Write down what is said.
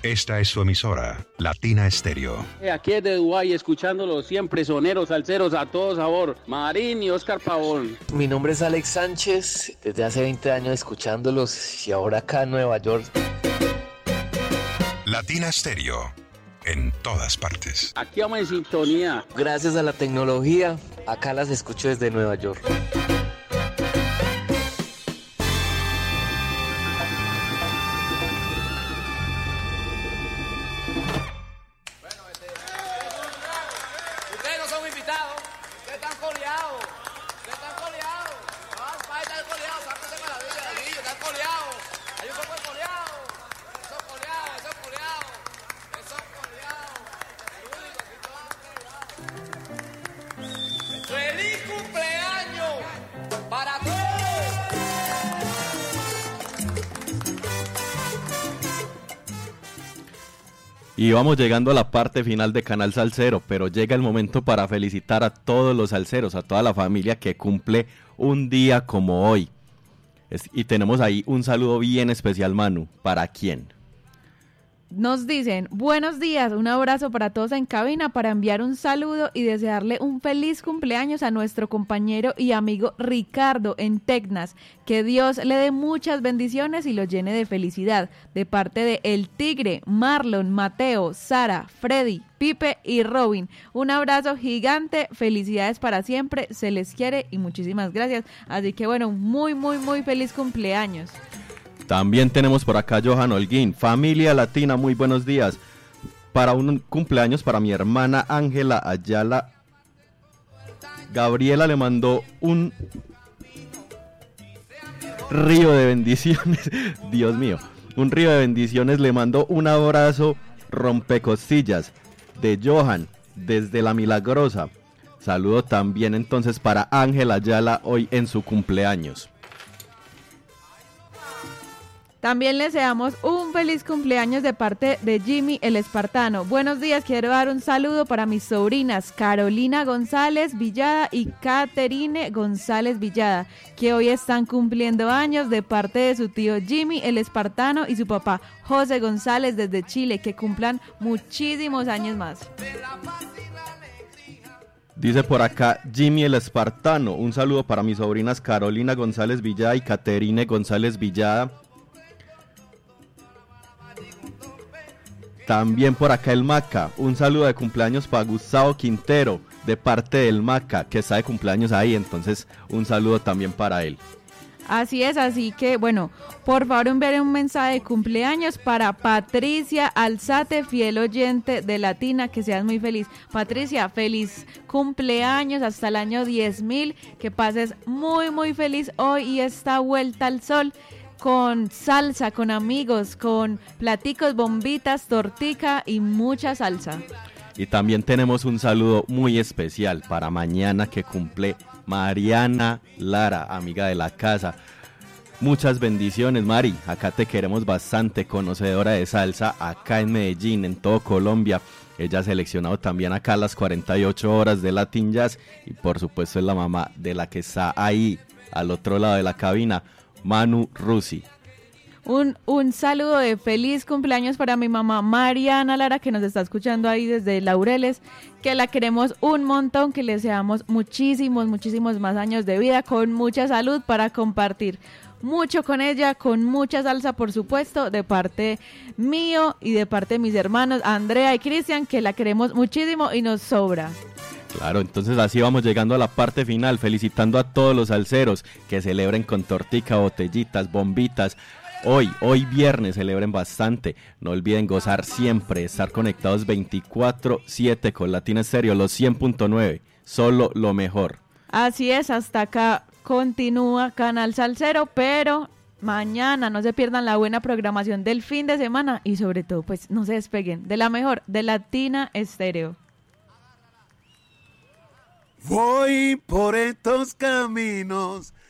Esta es su emisora, Latina Estéreo. Aquí desde Dubái, escuchándolos siempre, soneros, salseros, a todo sabor. Marín y Oscar Pavón. Mi nombre es Alex Sánchez, desde hace 20 años escuchándolos y ahora acá en Nueva York. Latina Estéreo, en todas partes. Aquí vamos en sintonía. Gracias a la tecnología, acá las escucho desde Nueva York. Y vamos llegando a la parte final de Canal Salsero, pero llega el momento para felicitar a todos los salseros, a toda la familia que cumple un día como hoy. Y tenemos ahí un saludo bien especial, Manu. ¿Para quién? Nos dicen, buenos días, un abrazo para todos en cabina para enviar un saludo y desearle un feliz cumpleaños a nuestro compañero y amigo Ricardo en Tecnas. Que Dios le dé muchas bendiciones y lo llene de felicidad. De parte de El Tigre, Marlon, Mateo, Sara, Freddy, Pipe y Robin. Un abrazo gigante, felicidades para siempre, se les quiere y muchísimas gracias. Así que bueno, muy feliz cumpleaños. También tenemos por acá Johan Holguín, familia latina, muy buenos días. Para un cumpleaños para mi hermana Ángela Ayala, Gabriela le mandó un río de bendiciones, Dios mío, un río de bendiciones, le mandó un abrazo rompecostillas de Johan desde La Milagrosa. Saludo también entonces para Ángela Ayala hoy en su cumpleaños. También les deseamos un feliz cumpleaños de parte de Jimmy el Espartano. Buenos días, quiero dar un saludo para mis sobrinas Carolina González Villada y Caterine González Villada, que hoy están cumpliendo años, de parte de su tío Jimmy el Espartano y su papá José González desde Chile, que cumplan muchísimos años más. Dice por acá Jimmy el Espartano, un saludo para mis sobrinas Carolina González Villada y Caterine González Villada. También por acá el Maca, un saludo de cumpleaños para Gustavo Quintero, de parte del Maca, que está de cumpleaños ahí, entonces un saludo también para él. Así es, así que bueno, por favor enviaré un mensaje de cumpleaños para Patricia Alzate, fiel oyente de Latina, que seas muy feliz. Patricia, feliz cumpleaños hasta el año 10.000, que pases muy feliz hoy y esta vuelta al sol, con salsa, con amigos, con platicos, bombitas, tortica y mucha salsa. Y también tenemos un saludo muy especial para mañana, que cumple Mariana Lara, amiga de la casa. Muchas bendiciones, Mari, acá te queremos bastante, conocedora de salsa acá en Medellín, en todo Colombia. Ella ha seleccionado también acá las 48 horas de Latin Jazz y por supuesto es la mamá de la que está ahí al otro lado de la cabina, Manu Rusi. Un saludo de feliz cumpleaños para mi mamá Mariana Lara, que nos está escuchando ahí desde Laureles, que la queremos un montón, que le deseamos muchísimos más años de vida, con mucha salud para compartir mucho con ella, con mucha salsa por supuesto, de parte mío y de parte de mis hermanos Andrea y Cristian, que la queremos muchísimo y nos sobra. Claro, entonces así vamos llegando a la parte final, felicitando a todos los salseros que celebren con tortica, botellitas, bombitas. Hoy viernes celebren bastante, no olviden gozar siempre, estar conectados 24/7 con Latina Estéreo, los 100.9, solo lo mejor. Así es, hasta acá continúa Canal Salsero, pero mañana no se pierdan la buena programación del fin de semana y sobre todo pues no se despeguen de la mejor, de Latina Estéreo. Voy por estos caminos